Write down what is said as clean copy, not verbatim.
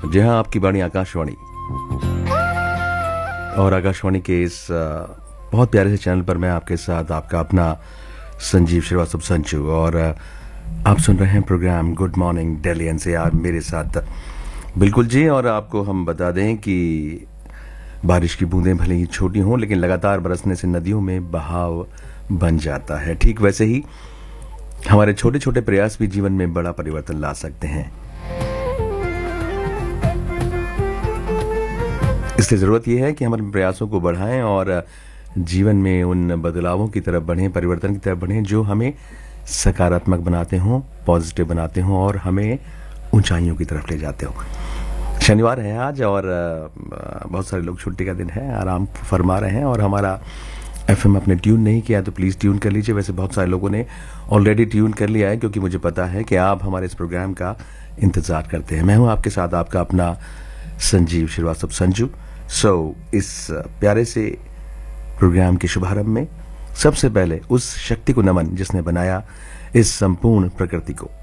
जी हाँ, आपकी बाणी आकाशवाणी और आकाशवाणी के इस बहुत प्यारे से चैनल पर मैं आपके साथ आपका अपना संजीव श्रीवास्तव संजू और आप सुन रहे हैं programme good morning Delhi NCR मेरे साथ। बिल्कुल जी, और आपको हम बता दें कि बारिश की बूंदें भले ही छोटी हों लेकिन लगातार बरसने से नदियों में बहाव बन जाता है। ठीक वैसे ही हमारे छोटे छोटे प्रयास भी जीवन में बड़ा परिवर्तन ला सकते हैं। इसलिए जरूरत यह है कि हम अपने प्रयासों को बढ़ाएं और जीवन में उन बदलावों की तरफ बढ़ें, परिवर्तन की तरफ बढ़ें जो हमें सकारात्मक बनाते हों, पॉजिटिव बनाते हों और हमें ऊंचाइयों की तरफ ले जाते हों। शनिवार है आज और बहुत सारे लोग छुट्टी का दिन है, आराम फरमा रहे हैं और हमारा एफएम आपने ट्यून नहीं किया तो प्लीज़ ट्यून कर लीजिए। वैसे बहुत सारे लोगों ने ऑलरेडी ट्यून कर लिया है क्योंकि मुझे पता है कि आप हमारे इस प्रोग्राम का इंतज़ार करते हैं। मैं हूं आपके साथ आपका अपना संजीव श्रीवास्तव संजू। इस प्यारे से प्रोग्राम के शुभारंभ में सबसे पहले उस शक्ति को नमन जिसने बनाया इस संपूर्ण प्रकृति को।